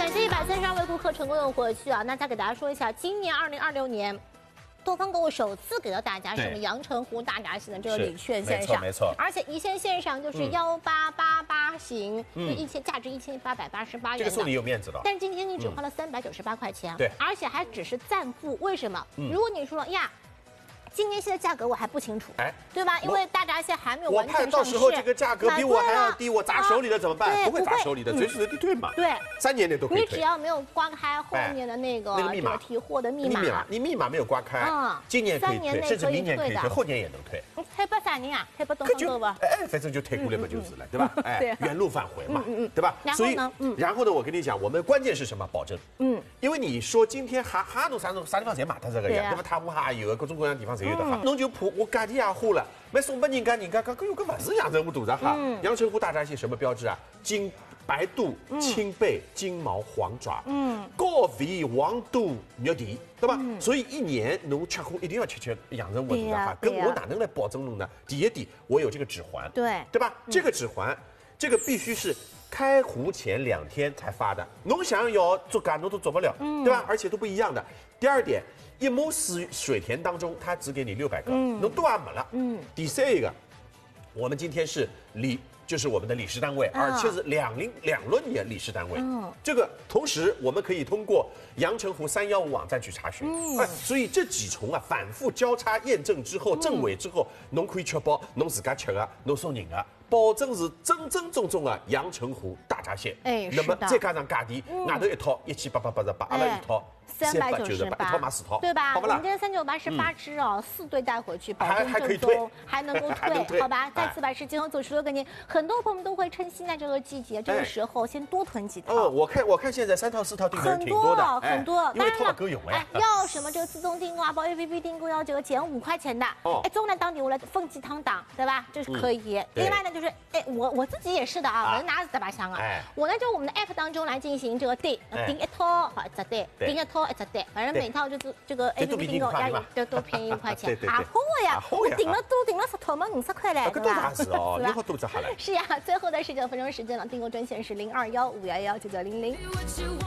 感谢132位顾客成功的回去啊！那再给大家说一下，今年2026年。多方购物首次给到大家什么阳澄湖大闸蟹的这个礼券线上， 没错， 而且一线线上就是1888型，就价值1888元的， 这个送你有面子的。 但是今天你只花了398块钱， 对， 而且还只是暂付。为什么？如果你说呀。今年蟹的价格我还不清楚，哎，对吧？因为大闸蟹还没有完全上市。 我怕到时候这个价格比我还要低，我砸手里了怎么办？不会砸手里的，随时随地退嘛。 对 ，3年内都可以退。 你只要没有刮开后面的那个密码提货的密码， 你密码没有刮开，今年可以退，甚至明年可以退，后年也能退。 退不3年啊？退不东方购吧？ 哎，反正就退过来嘛，就是了，对吧？哎，原路返回嘛，对吧？ 然后呢？ 然后呢？我跟你讲，我们关键是什么？保证。因为你说今天哈侬啥地方侪买它这个呀，对吧？塔湖哈有各种各样地方侪有的哈，侬就怕我价钿也花了，没送给人家，人家讲有个不是阳澄湖大闸哈。阳澄湖大闸蟹什么标志啊？金白肚、青背、金毛、黄爪，高肥、黄肚、肉蹄，对吧？所以一年侬吃货一定要吃阳澄湖大闸哈。跟我哪能来保证侬呢？第一点，我有这个指环，对吧？这个指环，这个必须是。开湖前2天才发的，侬想要做干侬都做不了，对吧？而且都不一样的。第二点，1亩水田当中，它只给你600个，侬都还没了。第3个，我们今天是就是我们的理事单位，而且是两轮年理事单位。这个同时我们可以通过阳澄湖315网站去查询。所以这几重啊反复交叉验证之后，证伪之后，侬可以确保侬自家吃的，侬送人的。保证是正宗的阳澄湖大闸蟹，那么再加上价钿，外头一套1888，阿拉一套398，一套买4套， 对吧？ 好不啦？ 我们这398是8只哦，4对带回去，保证还可以退， 还能够退，好吧？再次把时间和走时都给您，很多朋友们都会趁现在这个季节、这个时候先多囤几套。 我看现在3套4套订的人挺多的， 很多， 因为套不够用哎。 要什么这个自动订购啊，包 APP 订购要这个减5块钱的，中南当地我来分几趟档，对吧？这是可以。另外呢，就是我自己也是的啊，我拿着大把箱啊，我呢就我们的 app 当中来进行这个订1套好1只对，订1套1只对，反正每套就是这个 APP 订购要多便宜1块钱，好呀，我订了10套嘛50块嘞， 对吧？是哦，你好多只好嘞。 是呀，最后的19分钟时间了，订购专线是0215119900。